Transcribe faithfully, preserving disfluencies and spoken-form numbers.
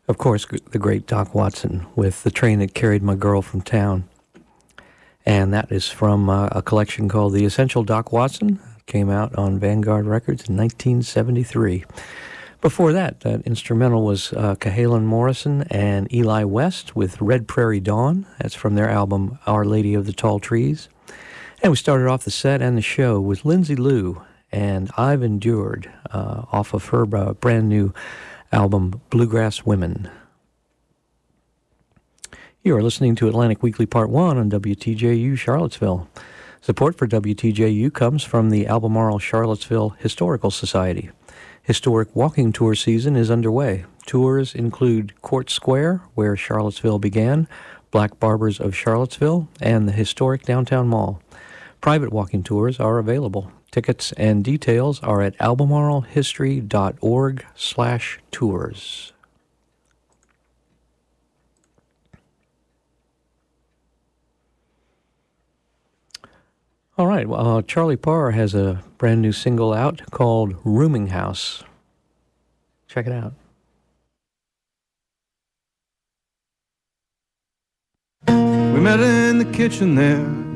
Of course, the great Doc Watson with The Train That Carried My Girl from Town. And that is from uh, a collection called The Essential Doc Watson. It came out on Vanguard Records in nineteen seventy-three. Before that, that instrumental was uh, Cahalan Morrison and Eli West with Red Prairie Dawn. That's from their album Our Lady of the Tall Trees. And we started off the set and the show with Lindsay Lou and I've Endured uh, off of her uh, brand new album Bluegrass Women. You are listening to Atlantic Weekly Part one on W T J U Charlottesville. Support for W T J U comes from the Albemarle Charlottesville Historical Society. Historic walking tour season is underway. Tours include Court Square, where Charlottesville began, Black Barbers of Charlottesville, and the historic Downtown Mall. Private walking tours are available. Tickets and details are at albemarlehistory.org slash tours. All right, well, uh, Charlie Parr has a brand new single out called Rooming House. Check it out. We met in the kitchen there